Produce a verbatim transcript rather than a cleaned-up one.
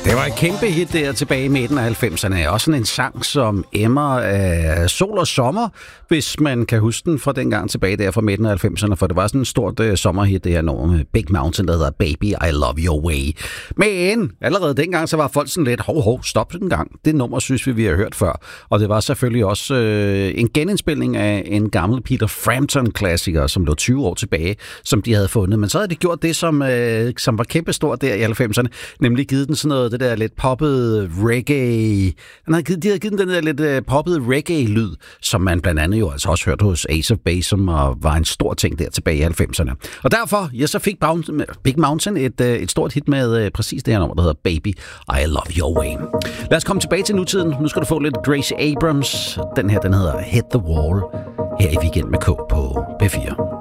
Det var et kæmpe hit der tilbage i midten af halvfemserne. Også sådan en sang, som emmer af sol og sommer, hvis man kan huske den fra dengang tilbage der fra midten af halvfemserne, for det var sådan en stort uh, sommerhit, det her nummer med Big Mountain, der hedder Baby, I Love Your Way. Men allerede dengang, så var folk sådan lidt, hov, hov, stop en gang. Det nummer synes vi, vi har hørt før. Og det var selvfølgelig også uh, en genindspilning af en gammel Peter Frampton-klassiker, som lå tyve år tilbage, som de havde fundet. Men så havde de gjort det, som, uh, som var kæmpestort der i halvfemserne, nemlig givet den sådan noget, det der lidt poppet reggae. Han havde givet, de havde givet den der lidt uh, poppet reggae-lyd, som man blandt andet jo altså også hørte hos Ace of Base, som var en stor ting der tilbage i halvfemserne. Og derfor, ja, så fik Big Mountain et, uh, et stort hit med uh, præcis det her nummer, der hedder Baby, I Love Your Way. Lad os komme tilbage til nutiden. Nu skal du få lidt Gracie Abrams. Den her, den hedder Hit the Wall. Her i Weekend med K på P fire.